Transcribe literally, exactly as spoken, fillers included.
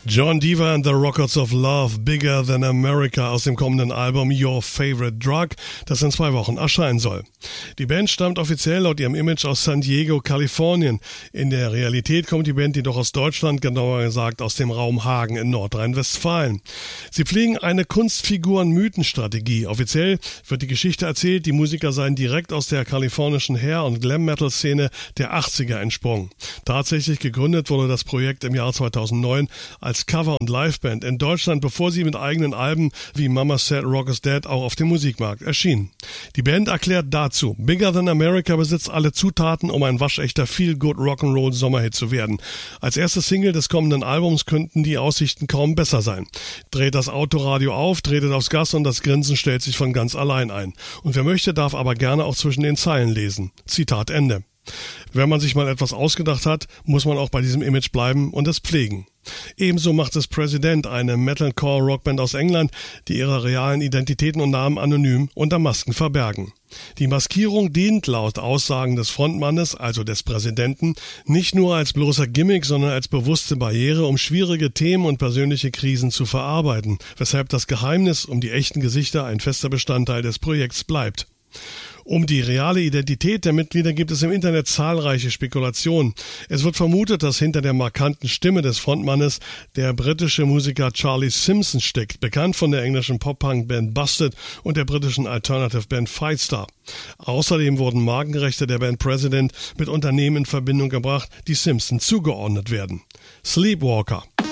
John Deaver and the Rockets of Love, Bigger Than America aus dem kommenden Album Your Favorite Drug, das in zwei Wochen erscheinen soll. Die Band stammt offiziell laut ihrem Image aus San Diego, Kalifornien. In der Realität kommt die Band jedoch aus Deutschland, genauer gesagt aus dem Raum Hagen in Nordrhein-Westfalen. Sie pflegen eine Kunstfiguren-Mythenstrategie. Offiziell wird die Geschichte erzählt, die Musiker seien direkt aus der kalifornischen Hair- und Glam-Metal-Szene der achtziger entsprungen. Tatsächlich gegründet wurde das Projekt im Jahr zweitausendneun als Cover- und Liveband in Deutschland, bevor sie mit eigenen Alben wie Mama Said Rock is Dead auch auf dem Musikmarkt erschienen. Die Band erklärt dazu, Bigger Than America besitzt alle Zutaten, um ein waschechter Feel-Good Rock'n'Roll Sommerhit zu werden. Als erste Single des kommenden Albums könnten die Aussichten kaum besser sein. Dreht das Autoradio auf, tretet aufs Gas und das Grinsen stellt sich von ganz allein ein. Und wer möchte, darf aber gerne auch zwischen den Zeilen lesen. Zitat Ende. Wenn man sich mal etwas ausgedacht hat, muss man auch bei diesem Image bleiben und es pflegen. Ebenso macht es President, eine Metalcore-Rockband aus England, die ihre realen Identitäten und Namen anonym unter Masken verbergen. Die Maskierung dient laut Aussagen des Frontmannes, also des Präsidenten, nicht nur als bloßer Gimmick, sondern als bewusste Barriere, um schwierige Themen und persönliche Krisen zu verarbeiten, weshalb das Geheimnis um die echten Gesichter ein fester Bestandteil des Projekts bleibt. Um die reale Identität der Mitglieder gibt es im Internet zahlreiche Spekulationen. Es wird vermutet, dass hinter der markanten Stimme des Frontmannes der britische Musiker Charlie Simpson steckt, bekannt von der englischen Pop-Punk-Band Busted und der britischen Alternative-Band Fightstar. Außerdem wurden Markenrechte der Band President mit Unternehmen in Verbindung gebracht, die Simpson zugeordnet werden. Sleepwalker.